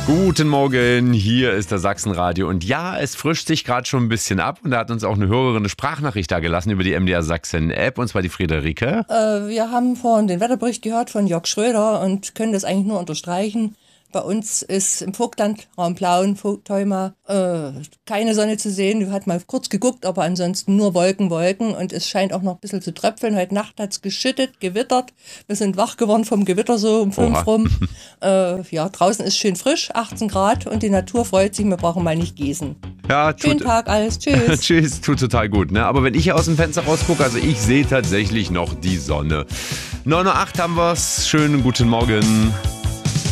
Guten Morgen, hier ist der Sachsenradio und ja, es frischt sich gerade schon ein bisschen ab und da hat uns auch eine Hörerin eine Sprachnachricht da gelassen über die MDR Sachsen App und zwar die Friederike. Wir haben vorhin den Wetterbericht gehört von Jörg Schröder und können das eigentlich nur unterstreichen. Bei uns ist im Vogtland, Raum Plauen, Vogtheuma, keine Sonne zu sehen. Wir hatten mal kurz geguckt, aber ansonsten nur Wolken und es scheint auch noch ein bisschen zu tröpfeln. Heute Nacht hat es geschüttet, gewittert. Wir sind wach geworden vom Gewitter so um 5 rum. Draußen ist schön frisch, 18 Grad und die Natur freut sich, wir brauchen mal nicht gießen. Ja, Schönen Tag alles, tschüss. Tschüss, tut total gut, ne? Aber wenn ich hier aus dem Fenster rausgucke, also ich sehe tatsächlich noch die Sonne. 9:08 Uhr haben wir's, schönen guten Morgen.